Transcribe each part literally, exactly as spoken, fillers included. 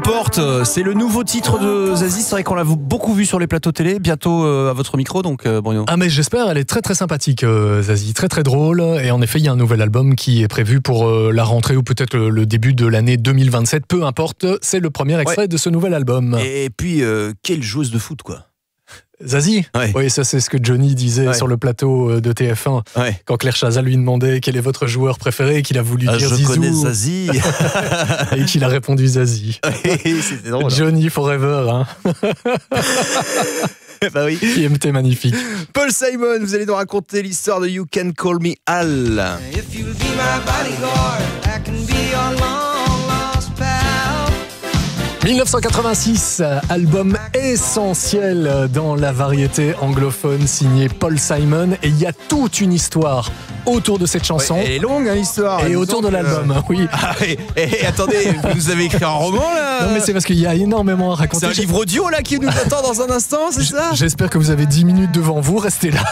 Importe, c'est le nouveau titre de Zazie. C'est vrai qu'on l'a beaucoup vu sur les plateaux télé. Bientôt euh, à votre micro, donc euh, Bruno. Ah mais j'espère, elle est très très sympathique, euh, Zazie, très très drôle. Et en effet, il y a un nouvel album qui est prévu pour euh, la rentrée ou peut-être le, le début de l'année deux mille vingt-sept. Peu importe, c'est le premier extrait ouais. de ce nouvel album. Et puis, euh, quelle joueuse de foot, quoi. Zazie ouais. Oui, ça c'est ce que Johnny disait ouais. sur le plateau de T F un ouais. quand Claire Chazal lui demandait quel est votre joueur préféré et qu'il a voulu ah, dire je Zizou. Je connais Zazie. Et qu'il a répondu Zazie. C'était drôle. Johnny Forever. Hein. Bah oui. I M T magnifique. Paul Simon, vous allez nous raconter l'histoire de You Can Call Me Al. If you'll be my bodyguard, I can be your long lost pal. dix-neuf cent quatre-vingt-six, album essentiel dans la variété anglophone signé Paul Simon, et il y a toute une histoire autour de cette chanson. Ouais, elle est longue, hein, l'histoire. Et autour de l'album, euh... oui. Ah, et, et, attendez, vous nous avez écrit un roman là? Non mais c'est parce qu'il y a énormément à raconter. C'est un livre audio là qui nous attend dans un instant, c'est ça? J'espère que vous avez dix minutes devant vous, restez là.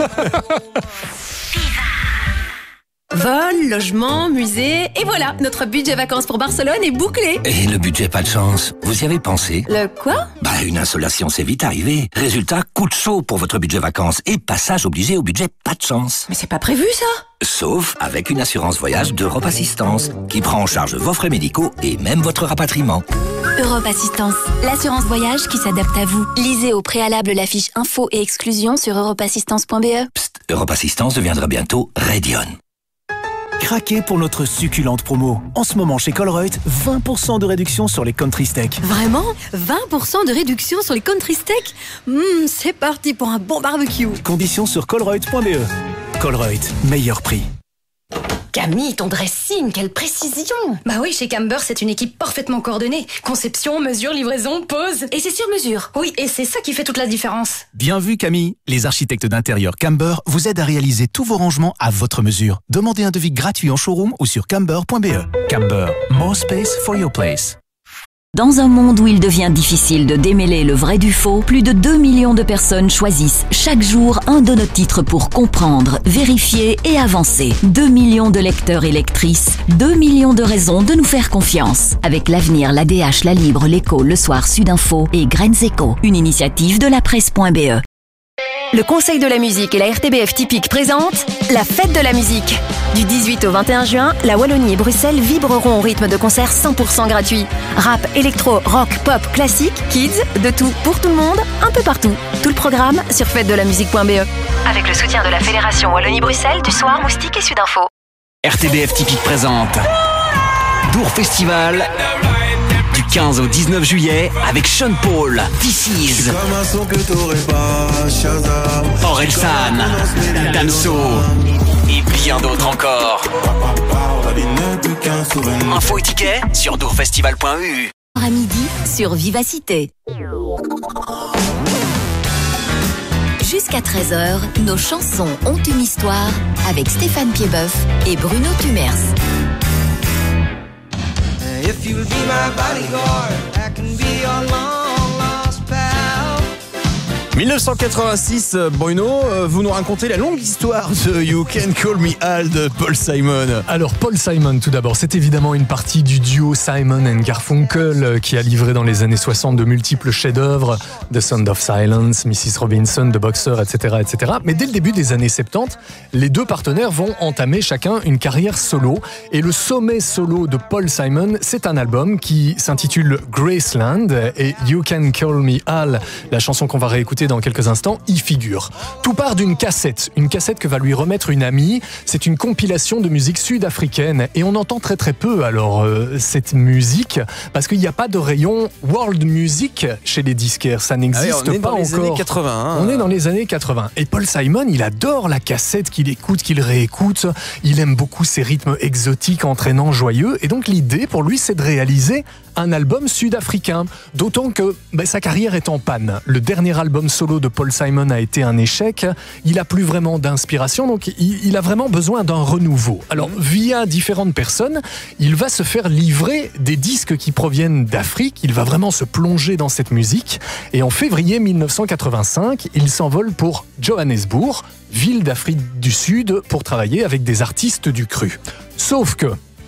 Vol, logement, musée, et voilà, notre budget vacances pour Barcelone est bouclé. Et le budget pas de chance, vous y avez pensé? Le quoi? Bah une insolation c'est vite arrivé. Résultat, coup de chaud pour votre budget vacances et passage obligé au budget pas de chance. Mais c'est pas prévu ça? Sauf avec une assurance voyage d'Europe Assistance qui prend en charge vos frais médicaux et même votre rapatriement. Europe Assistance, l'assurance voyage qui s'adapte à vous. Lisez au préalable la fiche info et exclusion sur europe assistance point b e. Psst, Europe Assistance deviendra bientôt Radion. Craquez pour notre succulente promo. En ce moment chez Colruyt, vingt pour cent de réduction sur les country steaks. Vraiment? vingt pour cent de réduction sur les country steaks? Mmh, c'est parti pour un bon barbecue. Conditions sur colruyt point b e. Colruyt, meilleur prix. Camille, ton dressing, quelle précision! Bah oui, chez Camber, c'est une équipe parfaitement coordonnée. Conception, mesure, livraison, pose. Et c'est sur mesure. Oui, et c'est ça qui fait toute la différence. Bien vu, Camille. Les architectes d'intérieur Camber vous aident à réaliser tous vos rangements à votre mesure. Demandez un devis gratuit en showroom ou sur camber point b e. Camber, more space for your place. Dans un monde où il devient difficile de démêler le vrai du faux, plus de deux millions de personnes choisissent chaque jour un de nos titres pour comprendre, vérifier et avancer. deux millions de lecteurs et lectrices, deux millions de raisons de nous faire confiance. Avec l'Avenir, l'A D H, La Libre, l'Écho, Le Soir, Sudinfo et Graines Éco, une initiative de la presse point b e. Le Conseil de la musique et la R T B F Typique présentent la Fête de la musique. Du dix-huit au vingt et un juin, la Wallonie et Bruxelles vibreront au rythme de concerts cent pour cent gratuits. Rap, électro, rock, pop, classique, kids, de tout pour tout le monde, un peu partout. Tout le programme sur fête de la musique point b e. Avec le soutien de la Fédération Wallonie-Bruxelles, du Soir, Moustique et Sudinfo. R T B F Typique présente Dour Festival du quinze au dix-neuf juillet avec Sean Paul, This Is, Orelsan, Damso et bien d'autres encore. Info et tickets sur dourfestival point e u. À midi sur Vivacité. Jusqu'à treize heures, nos chansons ont une histoire avec Stéphane Piedboeuf et Bruno Tumers. If you'll be my bodyguard, I can be your long lost pal. dix-neuf cent quatre-vingt-six, Bruno, vous nous racontez la longue histoire de You Can Call Me Al de Paul Simon. Alors Paul Simon tout d'abord, c'est évidemment une partie du duo Simon and Garfunkel qui a livré dans les années soixante de multiples chefs-d'œuvre, The Sound of Silence, missus Robinson, The Boxer, et cetera, et cetera. Mais dès le début des années soixante-dix, les deux partenaires vont entamer chacun une carrière solo. Et le sommet solo de Paul Simon, c'est un album qui s'intitule Graceland, et You Can Call Me Al, la chanson qu'on va réécouter dans quelques instants, y figure. Tout part d'une cassette, une cassette que va lui remettre une amie. C'est une compilation de musique sud-africaine et on entend très très peu alors euh, cette musique parce qu'il n'y a pas de rayon world music chez les disquaires, ça n'existe ah oui, on pas est dans encore. Les années quatre-vingts, hein. On est dans les années quatre-vingts et Paul Simon, il adore la cassette qu'il écoute, qu'il réécoute. Il aime beaucoup ces rythmes exotiques, entraînants, joyeux et donc l'idée pour lui c'est de réaliser un album sud-africain. D'autant que ben, sa carrière est en panne. Le dernier album solo de Paul Simon a été un échec. Il n'a plus vraiment d'inspiration, donc il, il a vraiment besoin d'un renouveau. Alors, via différentes personnes, il va se faire livrer des disques qui proviennent d'Afrique. Il va vraiment se plonger dans cette musique. Et en février dix-neuf cent quatre-vingt-cinq, il s'envole pour Johannesburg, ville d'Afrique du Sud, pour travailler avec des artistes du cru. Sauf que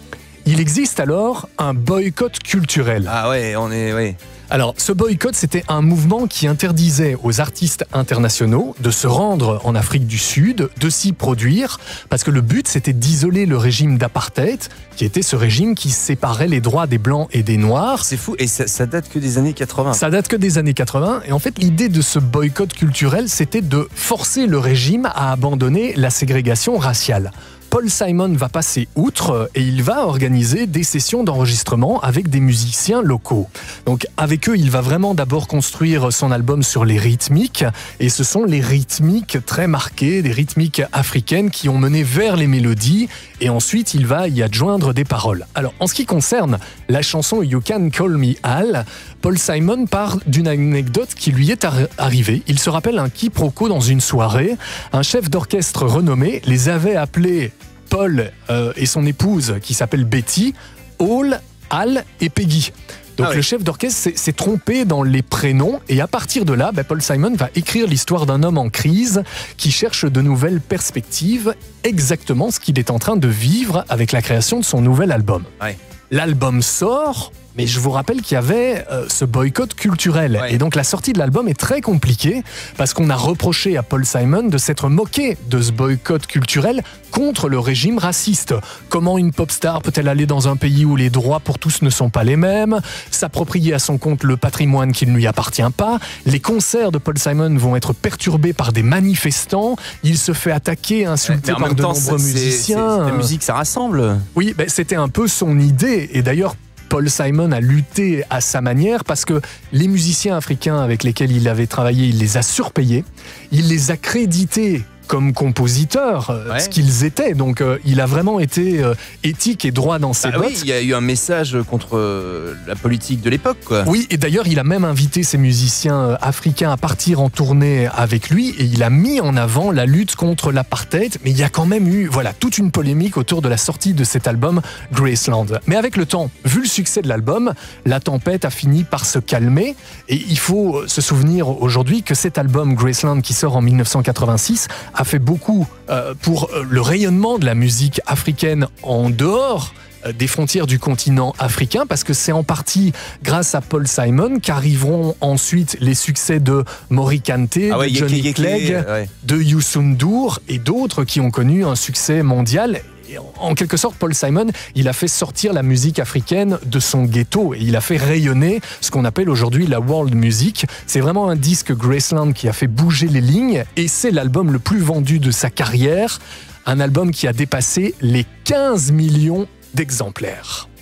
Il existe alors un boycott culturel. Ah ouais, on est... Ouais. Alors, ce boycott, c'était un mouvement qui interdisait aux artistes internationaux de se rendre en Afrique du Sud, de s'y produire, parce que le but, c'était d'isoler le régime d'apartheid, qui était ce régime qui séparait les droits des Blancs et des Noirs. C'est fou, et ça, ça date que des années quatre-vingts. Ça date que des années quatre-vingts, et en fait, l'idée de ce boycott culturel, c'était de forcer le régime à abandonner la ségrégation raciale. Paul Simon va passer outre et il va organiser des sessions d'enregistrement avec des musiciens locaux. Donc avec eux, il va vraiment d'abord construire son album sur les rythmiques, et ce sont les rythmiques très marquées, des rythmiques africaines qui ont mené vers les mélodies, et ensuite il va y adjoindre des paroles. Alors en ce qui concerne la chanson You Can Call Me Al, Paul Simon part d'une anecdote qui lui est ar- arrivée. Il se rappelle un quiproquo dans une soirée. Un chef d'orchestre renommé les avait appelés Paul euh, et son épouse, qui s'appelle Betty, Hall, Al et Peggy. Donc ah oui. Le chef d'orchestre s'est, s'est trompé dans les prénoms, et à partir de là, bah, Paul Simon va écrire l'histoire d'un homme en crise qui cherche de nouvelles perspectives, exactement ce qu'il est en train de vivre avec la création de son nouvel album. Ouais. L'album sort, mais je vous rappelle qu'il y avait euh, ce boycott culturel. Ouais. Et donc la sortie de l'album est très compliquée parce qu'on a reproché à Paul Simon de s'être moqué de ce boycott culturel contre le régime raciste. Comment une pop star peut-elle aller dans un pays où les droits pour tous ne sont pas les mêmes, s'approprier à son compte le patrimoine qui ne lui appartient pas? Les concerts de Paul Simon vont être perturbés par des manifestants. Il se fait attaquer, insulter ouais, par de temps, nombreux c'est, musiciens. C'est, c'est, la musique, ça rassemble. Oui, ben, c'était un peu son idée. Et d'ailleurs, Paul Simon a lutté à sa manière parce que les musiciens africains avec lesquels il avait travaillé, il les a surpayés, il les a crédités comme compositeurs, ouais. ce qu'ils étaient. Donc euh, il a vraiment été euh, éthique et droit dans ses bah bottes. Oui, il y a eu un message contre euh, la politique de l'époque, quoi. Oui, et d'ailleurs il a même invité ses musiciens euh, africains à partir en tournée avec lui, et il a mis en avant la lutte contre l'apartheid. Mais il y a quand même eu voilà, toute une polémique autour de la sortie de cet album Graceland. Mais avec le temps, vu le succès de l'album, la tempête a fini par se calmer, et il faut se souvenir aujourd'hui que cet album Graceland, qui sort en dix-neuf cent quatre-vingt-six, a fait beaucoup euh, pour euh, le rayonnement de la musique africaine en dehors euh, des frontières du continent africain, parce que c'est en partie grâce à Paul Simon qu'arriveront ensuite les succès de Mori Kanté, ah ouais, de Johnny yéké, yéké, Clegg, ouais. de Youssou N'Dour et d'autres qui ont connu un succès mondial. En quelque sorte, Paul Simon, il a fait sortir la musique africaine de son ghetto et il a fait rayonner ce qu'on appelle aujourd'hui la world music. C'est vraiment un disque Graceland qui a fait bouger les lignes, et c'est l'album le plus vendu de sa carrière, un album qui a dépassé les quinze millions d'exemplaires.